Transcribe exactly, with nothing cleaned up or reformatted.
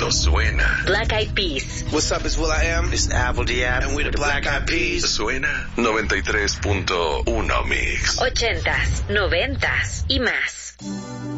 mundo suena. Black Eyed Peas. What's up, it's Will I Am. It's Apple D App. And we're the Black Eyed Peas. Suena noventa y tres punto uno Mix. Ochentas, noventas y más.